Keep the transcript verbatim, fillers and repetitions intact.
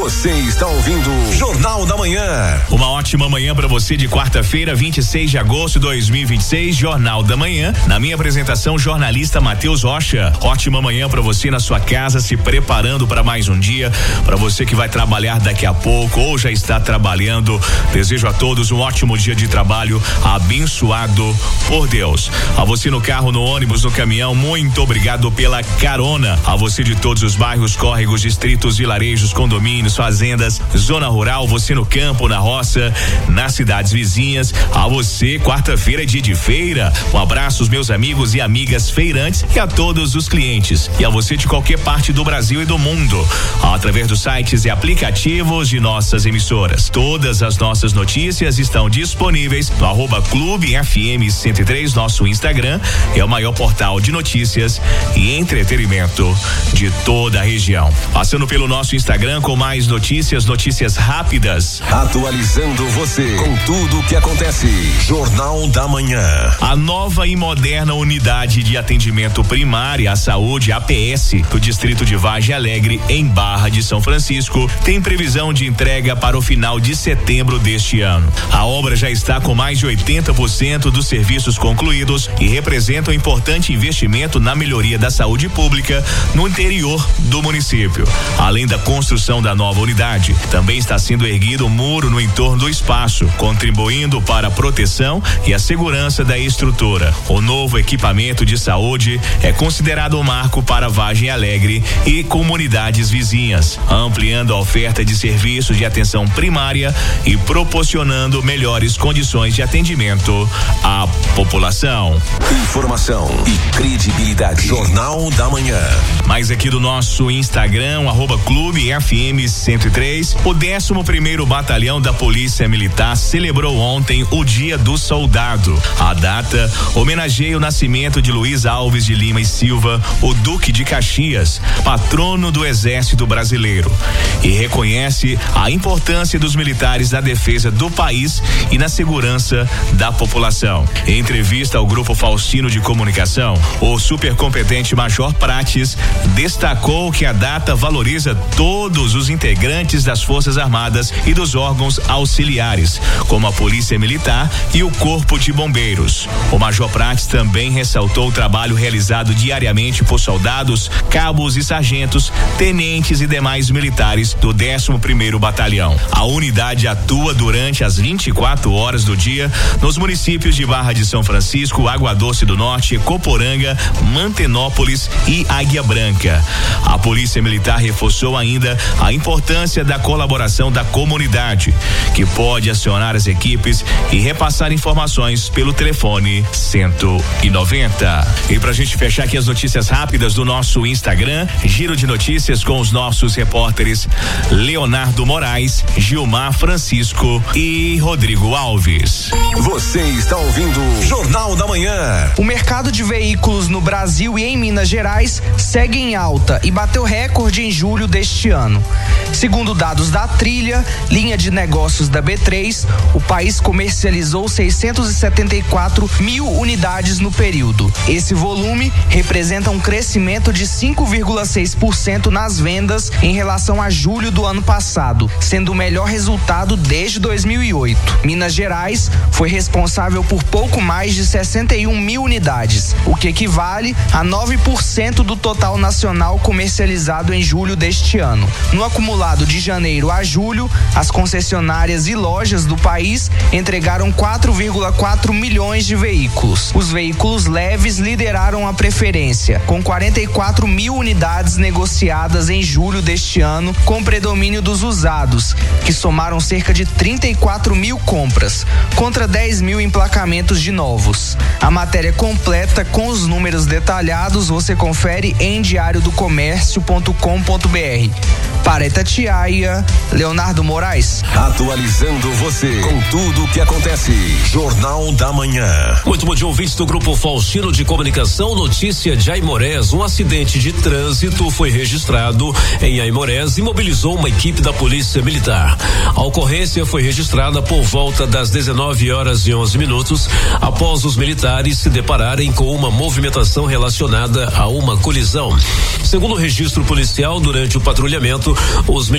Você está ouvindo Jornal da Manhã. Uma ótima manhã para você de quarta-feira, vinte e seis de agosto de dois mil e vinte e seis, Jornal da Manhã. Na minha apresentação, jornalista Matheus Rocha. Ótima manhã para você na sua casa, se preparando para mais um dia. Para você que vai trabalhar daqui a pouco ou já está trabalhando, desejo a todos um ótimo dia de trabalho, abençoado por Deus. A você no carro, no ônibus, no caminhão, muito obrigado pela carona. A você de todos os bairros, córregos, distritos, vilarejos, condomínios, fazendas, zona rural, você no campo, na roça, nas cidades vizinhas. A você, quarta-feira é dia de feira. Um abraço aos meus amigos e amigas feirantes e a todos os clientes. E a você de qualquer parte do Brasil e do mundo, através dos sites e aplicativos de nossas emissoras. Todas as nossas notícias estão disponíveis no arroba Clube F M cento e três, nosso Instagram. É o maior portal de notícias e entretenimento de toda a região. Passando pelo nosso Instagram com mais notícias, notícias rápidas. Atualizando você com tudo o que acontece. Jornal da Manhã. A nova e moderna unidade de atendimento primária à saúde, A P S, do distrito de Vargem Alegre, em Barra de São Francisco, tem previsão de entrega para o final de setembro deste ano. A obra já está com mais de oitenta por cento dos serviços concluídos e representa um importante investimento na melhoria da saúde pública no interior do município. Além da construção da nova unidade, também está sendo erguido um muro no entorno do espaço, contribuindo para a proteção e a segurança da estrutura. O novo equipamento de saúde é considerado um marco para Vargem Alegre e comunidades vizinhas, ampliando a oferta de serviços de atenção primária e proporcionando melhores condições de atendimento à população. Informação e credibilidade. Jornal da Manhã. Mais aqui do nosso Instagram, arroba Clube F M cento e três. O décimo primeiro Batalhão da Polícia Militar celebrou ontem o Dia do Soldado. A data homenageia o nascimento de Luiz Alves de Lima e Silva, o Duque de Caxias, patrono do Exército Brasileiro, e reconhece a importância dos militares na defesa do país e na segurança da população. Em entrevista ao Grupo Faustino de Comunicação, o supercompetente Major Prates destacou que a data valoriza todos os integrantes das Forças Armadas e dos órgãos auxiliares, como a Polícia Militar e o Corpo de Bombeiros. O Major Prates também ressaltou o trabalho realizado diariamente por soldados, cabos e sargentos, tenentes e demais militares do décimo primeiro Batalhão. A unidade atua durante as vinte e quatro horas do dia nos municípios de Barra de São Francisco, Água Doce do Norte, Coporanga, Mantenópolis e Águia Branca. A Polícia Militar reforçou ainda a importância da colaboração da comunidade, que pode acionar as equipes e repassar informações pelo telefone cento e noventa. E pra gente fechar aqui as notícias rápidas do nosso Instagram, giro de notícias com os nossos repórteres Leonardo Moraes, Gilmar Francisco e Rodrigo Alves. Você está ouvindo Jornal da Manhã. O mercado de veículos no Brasil e em Minas Gerais segue em alta e bateu recorde em julho deste ano. Segundo dados da Trilha, linha de negócios da B três, o país comercializou seiscentos e setenta e quatro mil unidades no período. Esse volume representa um crescimento de cinco vírgula seis por cento nas vendas em relação a julho do ano passado, sendo o melhor resultado desde dois mil e oito. Minas Gerais foi responsável por pouco mais de sessenta e um mil unidades, o que equivale a nove por cento do total nacional comercializado em julho deste ano. No acumulado de janeiro a julho, as concessionárias e lojas do país entregaram quatro vírgula quatro milhões de veículos. Os veículos leves lideraram a preferência, com quarenta e quatro mil unidades negociadas em julho deste ano, com predomínio dos usados, que somaram cerca de trinta e quatro mil compras, contra dez mil emplacamentos de novos. A matéria completa com os números detalhados você confere em diário do comércio ponto com ponto br. Para Itatiaia, Leonardo Moraes. Atualizando você com tudo o que acontece. Jornal da Manhã. Muito bom dia, ouvintes do Grupo Faustino de Comunicação. Notícia de Aimorés: um acidente de trânsito foi registrado em Aimorés e mobilizou uma equipe da Polícia Militar. A ocorrência foi registrada por volta das dezenove horas e onze minutos, após os militares se depararem com uma movimentação relacionada a uma colisão. Segundo o registro policial, durante o patrulhamento, os